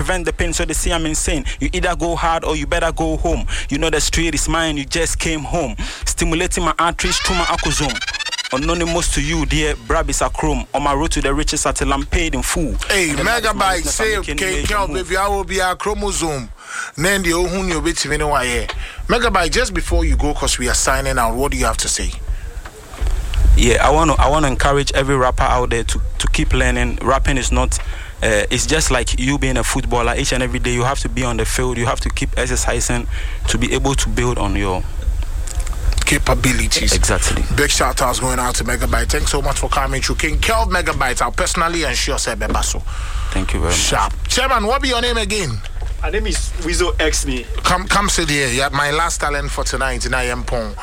prevent the pain so they see I'm insane. You either go hard or you better go home. You know the street is mine, you just came home. Stimulating my arteries through my acosome. Anonymous to you, dear Brabis Chrome. On my road to the riches until I'm paid in full. Hey, Megabyte, say, okay, baby, I will be a chromosome. Nendi ohun you bit me no why. Megabyte, just before you go, because we are signing out, what do you have to say? Yeah, I want to encourage every rapper out there to keep learning. Rapping is not it's just like you being a footballer. Each and every day you have to be on the field. You have to keep exercising to be able to build on your capabilities. Exactly. Big shout outs going out to Megabyte. Thanks so much for coming through. King Kelv Megabyte, I'll personally ensure say Bebaso. Thank you very much. Sharp. Chairman, what be your name again? My name is Wizo Xme. Come sit here. Yeah, my last talent for tonight in Pong.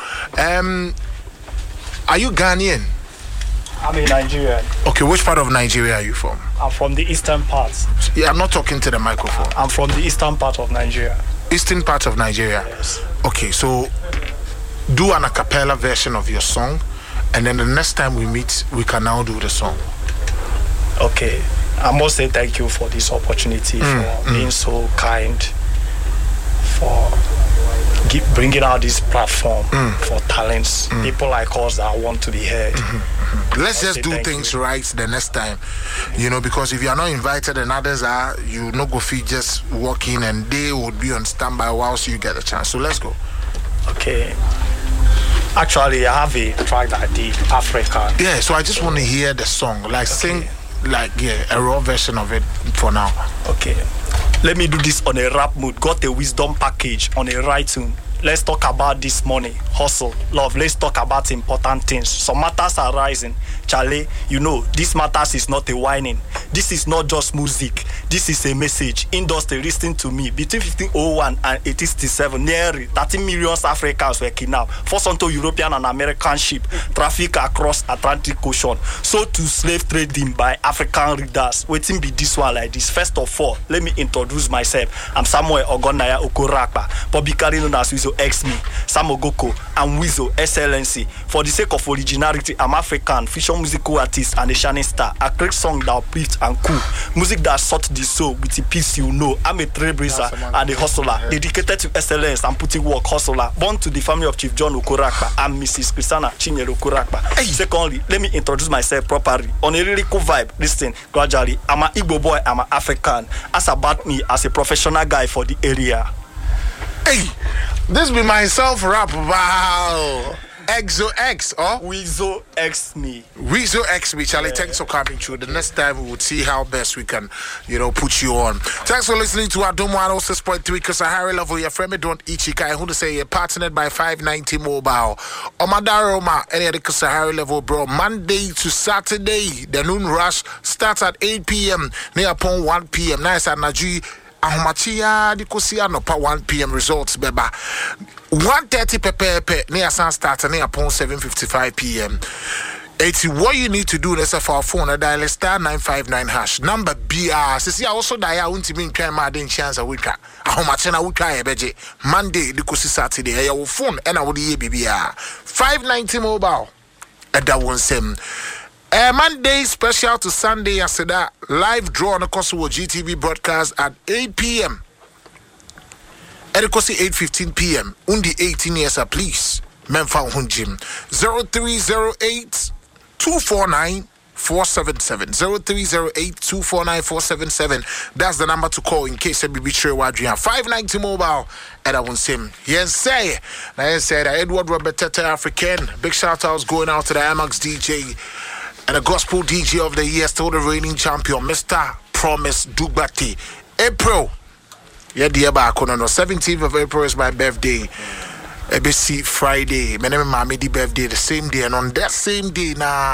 Are you Ghanaian? I'm a Nigerian. Okay, which part of Nigeria are you from? I'm from the eastern part. Yeah, I'm not talking to the microphone. I'm from the eastern part of Nigeria. Eastern part of Nigeria? Yes. Okay, so do an a cappella version of your song, and then the next time we meet, we can now do the song. Okay. I must say thank you for this opportunity, for being so kind, for bringing out this platform for talents, people like us that want to be heard. Let's just do things right the next time, you know, because if you are not invited and others are, you no go feel just walking and they would be on standby whilst you get a chance. So let's go. Okay. Actually, I have a track that I did, Africa. Yeah, so I just want to hear the song, like sing, like a raw version of it for now. Okay. Let me do this on a rap mood. Got a wisdom package on a right tune. Let's talk about this money, hustle, love. Let's talk about important things. Some matters are rising. Charlie, you know, this matters is not a whining. This is not just music. This is a message. Industry, listen to me. Between 1501 and 1867, nearly 30 million Africans were kidnapped, forced onto European and American ship, traffic across Atlantic Ocean, sold to slave trading by African readers. Waiting be this one like this. First of all, let me introduce myself. I'm Samuel Ogonaya Okorakpa, publicly known as Wizo Xme, Samogoko, and Wizo Excellency. For the sake of originality, I'm African, fusion musical artist and a shining star. I create songs that uplift and cool, music that sought the soul with the peace you know. I'm a trailblazer and a hustler, dedicated to excellence and putting work hustler. Born to the family of Chief John Okorakpa and Mrs. Christiana Chinyere Okorakpa. Hey. Secondly, let me introduce myself properly. On a lyrical vibe, listen, gradually, I'm an Igbo boy, I'm an African. Ask about me as a professional guy for the area. Hey, this be myself rap. Wow. Exo X, oh? Wizo Xme. Wizo Xme, Charlie. Yeah. Thanks for coming through. The next time we will see how best we can, you know, put you on. Thanks for listening to our Dome 106.3 because a higher level, your friend, don't Ichika. Who to say you're partnered by 590 Mobile. Omadaroma, any other Sahara level, bro. Monday to Saturday, the noon rush starts at 8 p.m. near upon 1 p.m. Nice at Najee. Ahomachia di kosia no pa 1 p.m. results beba 1:30 pepe near San start near upon 7:55 p.m. It's what you need to do. Let's for our phone. Dial *959# number BR. See, I also dial unti mean try my chance a week. Ahomachina we try a budget Monday di kosi Saturday. Your phone and I would be BR 590 Mobile at that one same. Monday special to Sunday after that live draw on the Kosovo GTV broadcast at 8 p.m. At the Kosi 8:15 p.m. Undi 18 years please. Memfa Hunjim 0308 249 477 0308 249 477. That's the number to call in case you betray Wadrian 590 Mobile. And I won't say yes say. Now yes said Edward Robert Tete African. Big shout outs going out to the Amax DJ. And the gospel DJ of the year, still the reigning champion, Mr. Promise Dugbati. April. Yeah, dear back on the 17th of April is my birthday. ABC Friday. My name is Mamidi birthday, the same day. And on that same day, now.